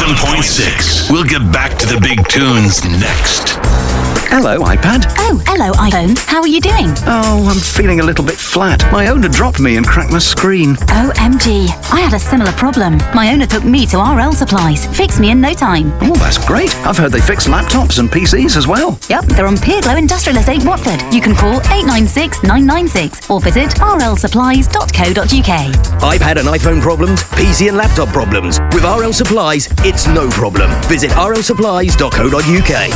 107.6. We'll get back to the big tunes next. Hello, iPad. Oh, hello, iPhone. How are you doing? Oh, I'm feeling a little bit flat. My owner dropped me and cracked my screen. OMG. I had a similar problem. My owner took me to RL Supplies. Fixed me in no time. Oh, that's great. I've heard they fix laptops and PCs as well. Yep, they're on Peerglow Industrial Estate, Watford. You can call 896 996 or visit rlsupplies.co.uk. iPad and iPhone problems, PC and laptop problems. With RL Supplies, it's no problem. Visit rlsupplies.co.uk.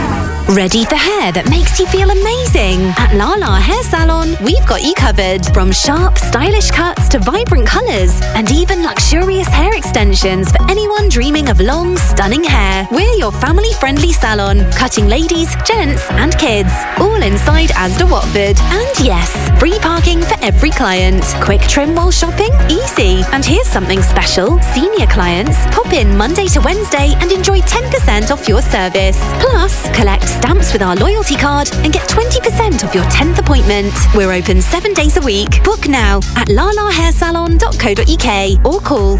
Ready for hair that makes you feel amazing? At Lala Hair Salon, we've got you covered. From sharp, stylish cuts to vibrant colours, and even luxurious hair extensions for anyone dreaming of long, stunning hair. We're your family-friendly salon, cutting ladies, gents and kids. All inside Asda Watford. And yes, free parking for every client. Quick trim while shopping? Easy. And here's something special. Senior clients, pop in Monday to Wednesday and enjoy 10% off your service. Plus, collect stamps with our loyalty card and get 20% off your 10th appointment. We're open 7 days a week. Book now at lalahairsalon.co.uk or call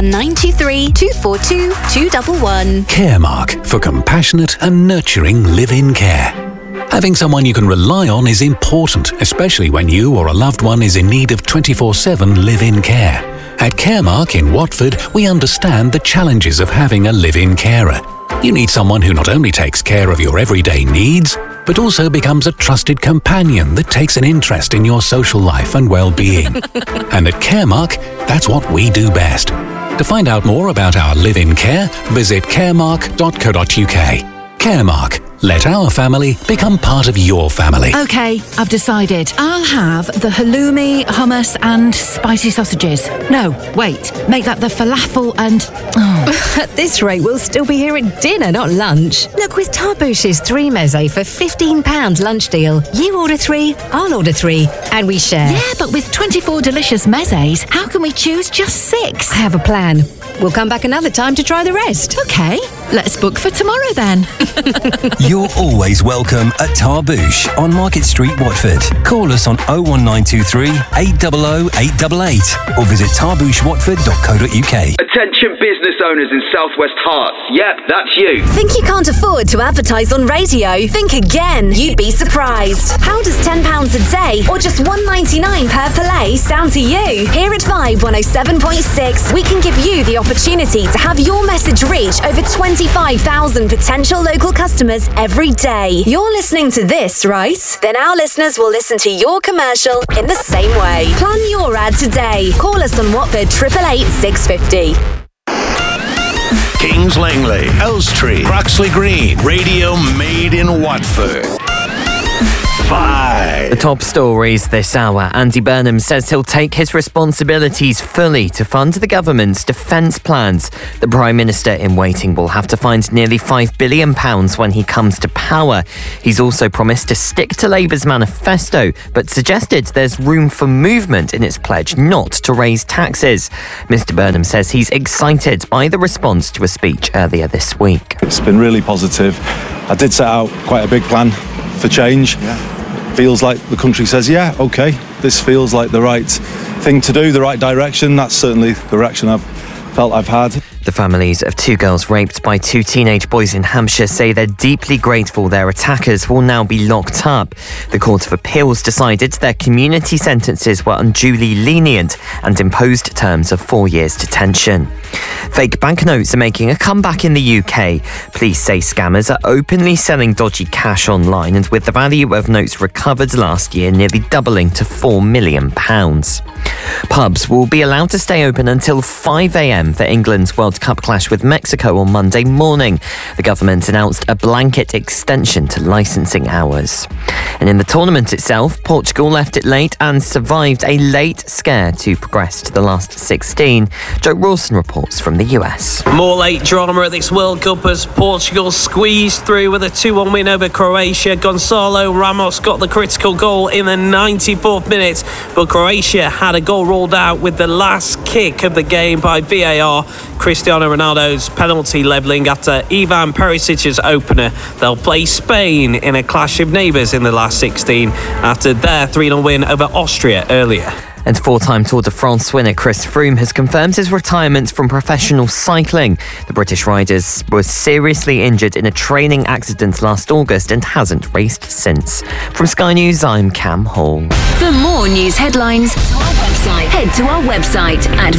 01923 242 211. Caremark, for compassionate and nurturing live-in care. Having someone you can rely on is important, especially when you or a loved one is in need of 24/7 live-in care. At Caremark in Watford, we understand the challenges of having a live-in carer. You need someone who not only takes care of your everyday needs, but also becomes a trusted companion that takes an interest in your social life and well-being. And at Caremark, that's what we do best. To find out more about our live-in care, visit caremark.co.uk. Caremark. Let our family become part of your family. OK, I've decided. I'll have the halloumi, hummus and spicy sausages. No, wait. Make that the falafel and... Oh. At this rate, we'll still be here at dinner, not lunch. Look, with Tarbouche's 3 meze for £15 lunch deal, you order 3, I'll order 3, and we share. Yeah, but with 24 delicious mezes, how can we choose just 6? I have a plan. We'll come back another time to try the rest. OK, let's book for tomorrow then. You're always welcome at Tarbouche on Market Street, Watford. Call us on 01923 800 888 or visit tarbouchewatford.co.uk. Attention business owners in Southwest Hearts. Yep, that's you. Think you can't afford to advertise on radio? Think again. You'd be surprised. How does £10 a day or just $1.99 per play sound to you? Here at Vibe 107.6, we can give you the opportunity to have your message reach over 25,000 potential local customers every day. You're listening to this, right? Then our listeners will listen to your commercial in the same way. Plan your ad today. Call us on Watford 888 650. Kings Langley, Elstree, Croxley Green, radio made in Watford. 5. The top stories this hour. Andy Burnham says he'll take his responsibilities fully to fund the government's defence plans. The Prime Minister in waiting will have to find nearly £5 billion when he comes to power. He's also promised to stick to Labour's manifesto, but suggested there's room for movement in its pledge not to raise taxes. Mr Burnham says he's excited by the response to a speech earlier this week. It's been really positive. I did set out quite a big plan for change. Feels like the country says, yeah, OK, this feels like the right thing to do, the right direction. That's certainly the direction I've felt I've had. The families of 2 girls raped by 2 teenage boys in Hampshire say they're deeply grateful their attackers will now be locked up. The Court of Appeals decided their community sentences were unduly lenient and imposed terms of 4 years detention. Fake banknotes are making a comeback in the UK. Police say scammers are openly selling dodgy cash online, and with the value of notes recovered last year nearly doubling to £4 million. Pubs will be allowed to stay open until 5 a.m. for England's World Cup clash with Mexico on Monday morning. The government announced a blanket extension to licensing hours. And in the tournament itself, Portugal left it late and survived a late scare to progress to the last 16. Joe Rawson reports from the US. More late drama at this World Cup as Portugal squeezed through with a 2-1 win over Croatia. Gonçalo Ramos got the critical goal in the 94th minute, but Croatia had a goal ruled out with the last kick of the game by VAR. Cristiano Ronaldo's penalty levelling after Ivan Perisic's opener. They'll play Spain in a clash of neighbours in the last 16 after their 3-0 win over Austria earlier. And four-time Tour de France winner Chris Froome has confirmed his retirement from professional cycling. The British rider was seriously injured in a training accident last August and hasn't raced since. From Sky News, I'm Cam Hall. For more news headlines, head to our website at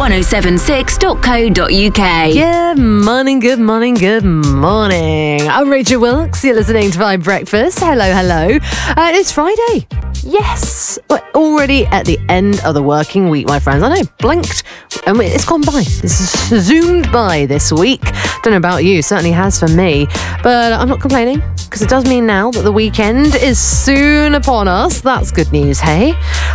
vibe1076.co.uk. Good morning, good morning, good morning. I'm Rachel Wilkes. You're listening to Vibe Breakfast. Hello, hello. It's Friday. Yes, we're already at the end of the working week, my friends. I know, blinked, and it's gone by. It's zoomed by this week. Don't know about you, certainly has for me. But I'm not complaining, because it does mean now that the weekend is soon upon us. That's good news, hey?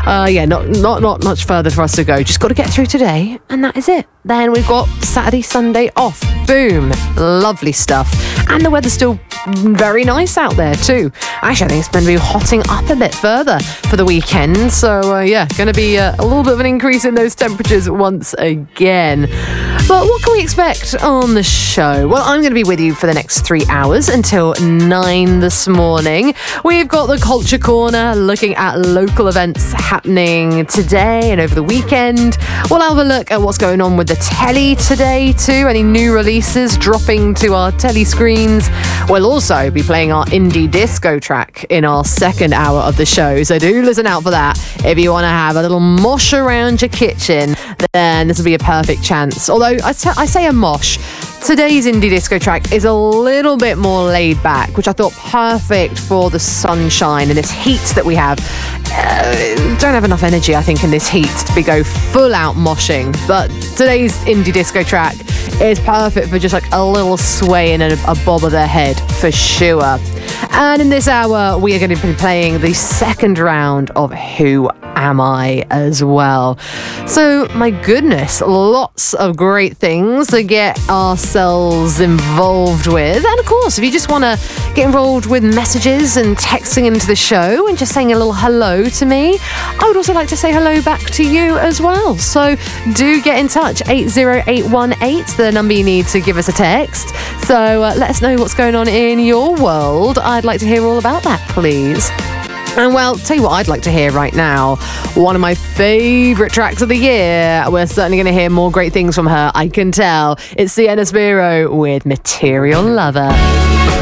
Not much further for us to go. Just got to get through today, and that is it. Then we've got Saturday, Sunday off. Boom. Lovely stuff. And the weather's still very nice out there too. Actually, I think it's going to be hotting up a bit further for the weekend. So, going to be a little bit of an increase in those temperatures once again. But what can we expect on the show? Well, I'm going to be with you for the next 3 hours until 9 this morning. We've got the Culture Corner, looking at local events happening today and over the weekend. We'll have a look at what's going on with the telly today too. Any new releases dropping to our telly screens. We'll also be playing our indie disco track in our second hour of the show. So do listen out for that. If you want to have a little mosh around your kitchen, then this will be a perfect chance. Although I say a mosh, today's indie disco track is a little bit more laid back, which I thought perfect for the sunshine and this heat that we have. Don't have enough energy, I think, in this heat to go full out moshing. But today's indie disco track is perfect for just like a little sway and a bob of the head for sure. And in this hour, we are going to be playing the second round of Who Am I as well. So, my goodness, lots of great things to get ourselves involved with. And of course, if you just want to get involved with messages and texting into the show and just saying a little hello to me, I would also like to say hello back to you as well. So, do get in touch. 80818, the number you need to give us a text. So, let us know what's going on in your world. I'd like to hear all about that, please. And well, tell you what I'd like to hear right now. One of my favourite tracks of the year. We're certainly going to hear more great things from her, I can tell. It's Sienna Spiro with Material Lover.